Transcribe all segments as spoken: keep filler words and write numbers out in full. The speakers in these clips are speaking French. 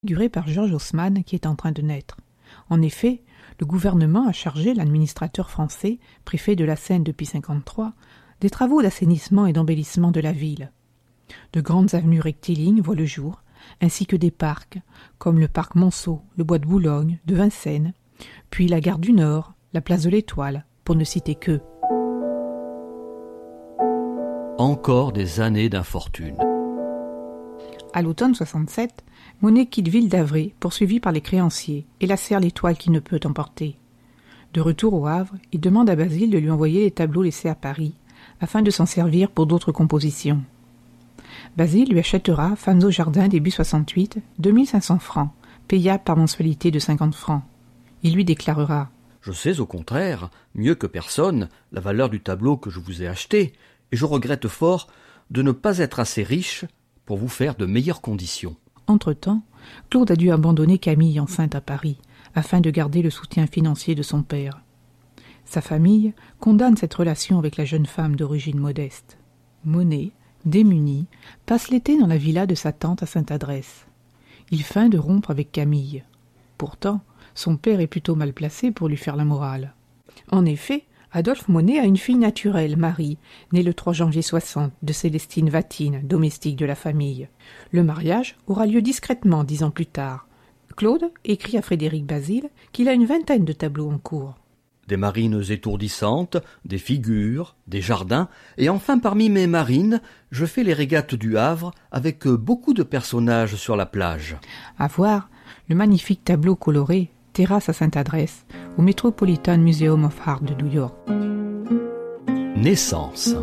figuré par Georges Haussmann qui est en train de naître. En effet, le gouvernement a chargé l'administrateur français, préfet de la Seine depuis mille neuf cent cinquante-trois, des travaux d'assainissement et d'embellissement de la ville. De grandes avenues rectilignes voient le jour, ainsi que des parcs, comme le parc Monceau, le bois de Boulogne, de Vincennes, puis la gare du Nord, la place de l'Étoile, pour ne citer qu'eux. Encore des années d'infortune. À l'automne soixante-sept, Monet quitte Ville-d'Avray, poursuivi par les créanciers, et lacère l'Étoile qui ne peut emporter. De retour au Havre, il demande à Basile de lui envoyer les tableaux laissés à Paris, afin de s'en servir pour d'autres compositions. Basile lui achètera Femmes au jardin début soixante-huit, deux mille cinq cents francs, payable par mensualité de cinquante francs. Il lui déclarera « Je sais au contraire, mieux que personne, la valeur du tableau que je vous ai acheté, et je regrette fort de ne pas être assez riche pour vous faire de meilleures conditions. » Entre-temps, Claude a dû abandonner Camille enceinte à Paris, afin de garder le soutien financier de son père. Sa famille condamne cette relation avec la jeune femme d'origine modeste. Monet, démuni, passe l'été dans la villa de sa tante à Sainte-Adresse. Il feint de rompre avec Camille. Pourtant, son père est plutôt mal placé pour lui faire la morale. En effet, Adolphe Monet a une fille naturelle, Marie, née le trois janvier soixante, de Célestine Vatine, domestique de la famille. Le mariage aura lieu discrètement dix ans plus tard. Claude écrit à Frédéric Basile qu'il a une vingtaine de tableaux en cours. Des marines étourdissantes, des figures, des jardins, et enfin parmi mes marines, je fais les régates du Havre avec beaucoup de personnages sur la plage. À voir le magnifique tableau coloré « Terrasse à Sainte-Adresse » au Metropolitan Museum of Art de New York. Naissance.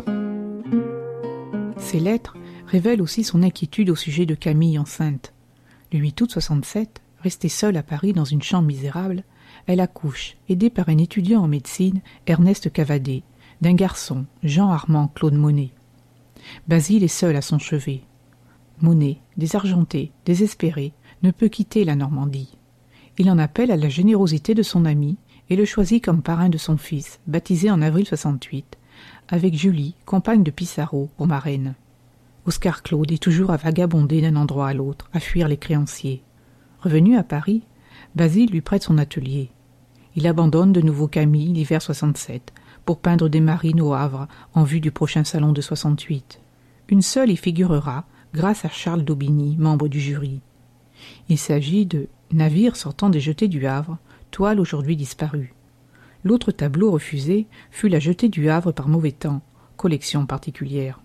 Ces lettres révèlent aussi son inquiétude au sujet de Camille enceinte. Le huit août soixante-sept, restée seule à Paris dans une chambre misérable, elle accouche, aidée par un étudiant en médecine, Ernest Cavadet, d'un garçon, Jean-Armand Claude Monet. Basile est seul à son chevet. Monet, désargenté, désespéré, ne peut quitter la Normandie. Il en appelle à la générosité de son ami et le choisit comme parrain de son fils, baptisé en avril soixante-huit, avec Julie, compagne de Pissarro, pour marraine. Oscar Claude est toujours à vagabonder d'un endroit à l'autre, à fuir les créanciers. Revenu à Paris, Basile lui prête son atelier. Il abandonne de nouveau Camille l'hiver soixante-sept pour peindre des marines au Havre en vue du prochain salon de soixante-huit. Une seule y figurera grâce à Charles d'Aubigny, membre du jury. Il s'agit de « Navire sortant des jetées du Havre, toile aujourd'hui disparue ». L'autre tableau refusé fut la jetée du Havre par mauvais temps, collection particulière.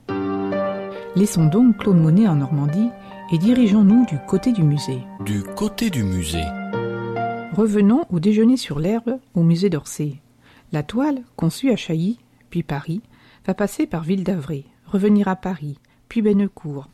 Laissons donc Claude Monet en Normandie et dirigeons-nous du côté du musée. Du côté du musée. Revenons au déjeuner sur l'herbe au musée d'Orsay. La toile, conçue à Chailly, puis Paris, va passer par Ville-d'Avray, revenir à Paris, puis Bennecourt.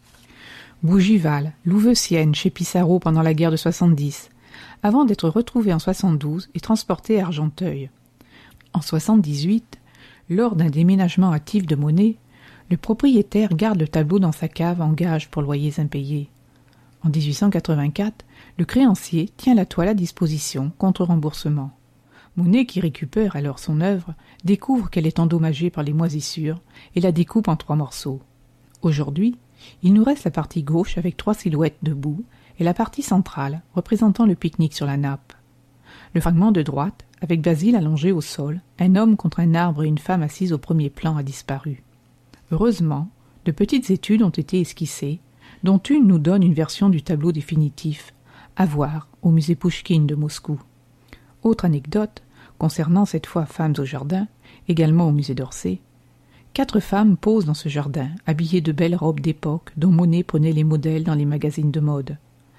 Bougival, Louveciennes chez Pissarro pendant la guerre de soixante-dix, avant d'être retrouvée en soixante-douze et transportée à Argenteuil. En soixante-dix-huit, lors d'un déménagement hâtif de Monet, le propriétaire garde le tableau dans sa cave en gage pour loyers impayés. En dix-huit cent quatre-vingt-quatre, le créancier tient la toile à disposition contre remboursement. Monet, qui récupère alors son œuvre, découvre qu'elle est endommagée par les moisissures et la découpe en trois morceaux. Aujourd'hui, il nous reste la partie gauche avec trois silhouettes debout et la partie centrale représentant le pique-nique sur la nappe. Le fragment de droite, avec Basile allongé au sol, un homme contre un arbre et une femme assise au premier plan a disparu. Heureusement, de petites études ont été esquissées, dont une nous donne une version du tableau définitif, à voir au musée Pouchkine de Moscou. Autre anecdote, concernant cette fois Femmes au jardin, également au musée d'Orsay, quatre femmes posent dans ce jardin, habillées de belles robes d'époque dont Monet prenait les modèles dans les magazines de mode.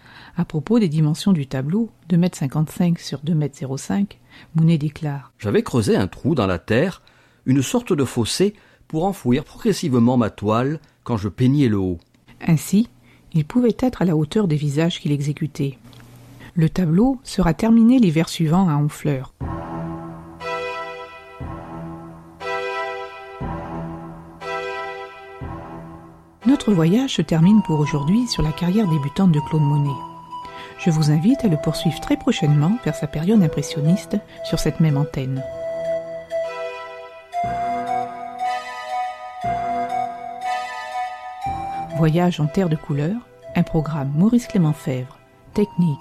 À propos des dimensions du tableau, deux mètres cinquante-cinq sur deux mètres zéro cinq, Monet déclare « J'avais creusé un trou dans la terre, une sorte de fossé, pour enfouir progressivement ma toile quand je peignais le haut. » Ainsi, il pouvait être à la hauteur des visages qu'il exécutait. Le tableau sera terminé l'hiver suivant à Honfleur. Notre voyage se termine pour aujourd'hui sur la carrière débutante de Claude Monet. Je vous invite à le poursuivre très prochainement vers sa période impressionniste sur cette même antenne. Voyage en terre de couleurs, un programme Maurice Clément Fèvre, technique.